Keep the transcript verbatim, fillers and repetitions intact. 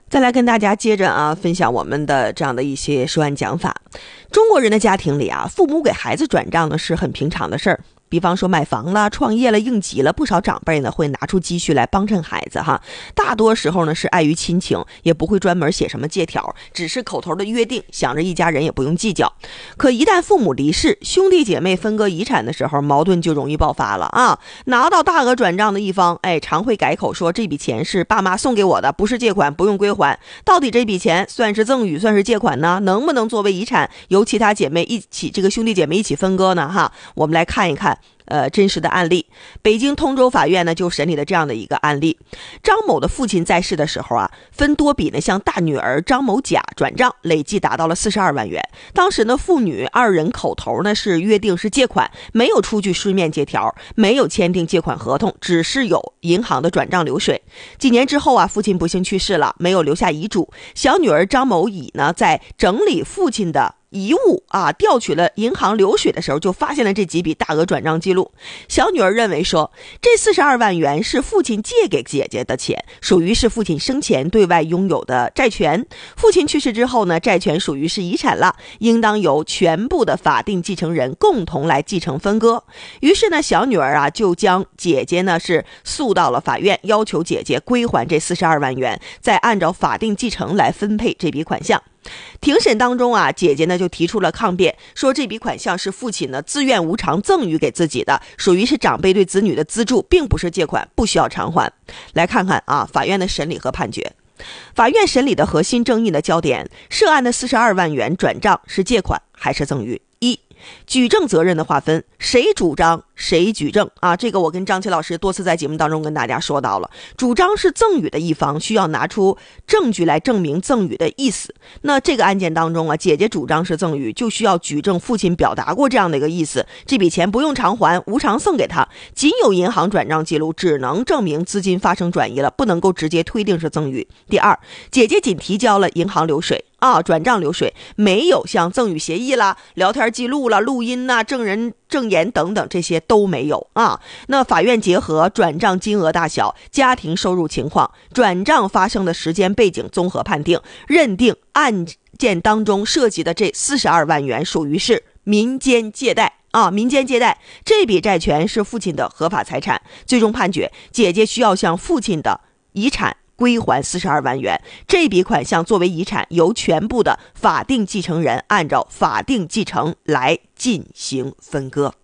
再来跟大家接着啊分享我们的这样的一些说案讲法。中国人的家庭里啊，父母给孩子转账呢是很平常的事儿。比方说买房了、创业了、应急了，不少长辈呢会拿出积蓄来帮衬孩子哈。大多时候呢是碍于亲情，也不会专门写什么借条，只是口头的约定，想着一家人也不用计较。可一旦父母离世，兄弟姐妹分割遗产的时候，矛盾就容易爆发了啊。拿到大额转账的一方，哎，常会改口说这笔钱是爸妈送给我的，不是借款，不用归还。到底这笔钱算是赠与，算是借款呢？能不能作为遗产由其他姐妹一起，这个兄弟姐妹一起分割呢？哈，我们来看一看。呃，真实的案例，北京通州法院呢就审理了这样的一个案例。张某的父亲在世的时候啊，分多笔呢向大女儿张某甲转账，累计达到了四十二万元。当时呢，父女二人口头呢是约定是借款，没有出具书面借条，没有签订借款合同，只是有银行的转账流水。几年之后啊，父亲不幸去世了，没有留下遗嘱。小女儿张某乙呢，在整理父亲的遗物啊，调取了银行流水的时候，就发现了这几笔大额转账记录。小女儿认为说，这四十二万元是父亲借给姐姐的钱，属于是父亲生前对外拥有的债权。父亲去世之后呢，债权属于是遗产了，应当由全部的法定继承人共同来继承分割。于是呢，小女儿啊就将姐姐呢是诉到了法院，要求姐姐归还这四十二万元，再按照法定继承来分配这笔款项。庭审当中啊，姐姐呢就提出了抗辩，说这笔款项是父亲呢自愿无偿赠与给自己的，属于是长辈对子女的资助，并不是借款，不需要偿还。来看看啊，法院的审理和判决。法院审理的核心争议的焦点，涉案的四十二万元转账是借款还是赠与？一、举证责任的划分，谁主张谁举证啊？这个我跟张琪老师多次在节目当中跟大家说到了，主张是赠与的一方需要拿出证据来证明赠与的意思。那这个案件当中啊，姐姐主张是赠与，就需要举证父亲表达过这样的一个意思，这笔钱不用偿还，无偿送给他，仅有银行转账记录，只能证明资金发生转移了，不能够直接推定是赠与。第二，姐姐仅提交了银行流水啊，转账流水，没有像赠与协议啦、聊天记录啦、录音呐、证人证言等等，这些都没有啊。那法院结合转账金额大小、家庭收入情况、转账发生的时间背景综合判定，认定案件当中涉及的这四十二万元属于是民间借贷啊，民间借贷，这笔债权是父亲的合法财产。最终判决，姐姐需要向父亲的遗产归还四十二万元，这笔款项作为遗产，由全部的法定继承人按照法定继承来进行分割。